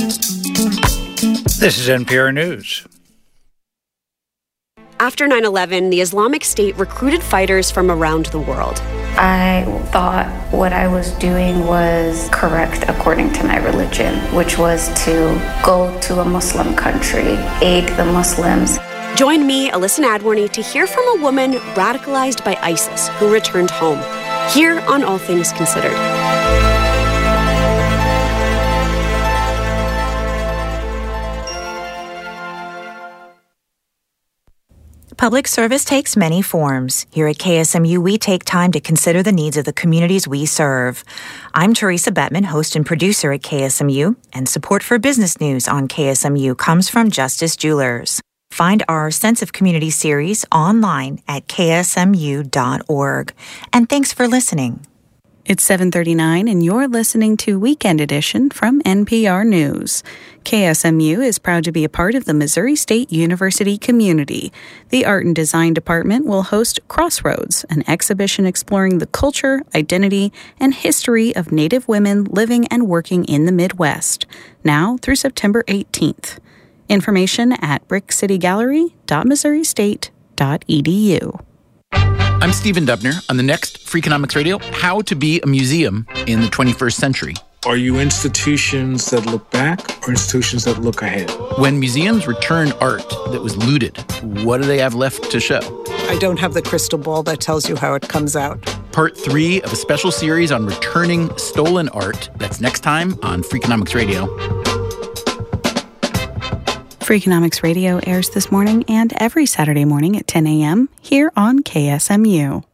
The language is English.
This is NPR News. After 9/11, the Islamic State recruited fighters from around the world. I thought what I was doing was correct according to my religion, which was to go to a Muslim country, aid the Muslims. Join me, Alyssa Nadworny, to hear from a woman radicalized by ISIS who returned home. Here on All Things Considered. Public service takes many forms. Here at KSMU, we take time to consider the needs of the communities we serve. I'm Teresa Bettman, host and producer at KSMU, and support for business news on KSMU comes from Justice Jewelers. Find our Sense of Community series online at ksmu.org. And thanks for listening. It's 7:39 and you're listening to Weekend Edition from NPR News. KSMU is proud to be a part of the Missouri State University community. The Art and Design Department will host Crossroads, an exhibition exploring the culture, identity, and history of Native women living and working in the Midwest, now through September 18th. Information at brickcitygallery.missourystate.edu. I'm Stephen Dubner. On the next Freakonomics Radio, how to be a museum in the 21st century. Are you institutions that look back or institutions that look ahead? When museums return art that was looted, what do they have left to show? I don't have the crystal ball that tells you how it comes out. Part 3 of a special series on returning stolen art. That's next time on Freakonomics Radio. Freakonomics Radio airs this morning and every Saturday morning at 10 a.m. here on KSMU.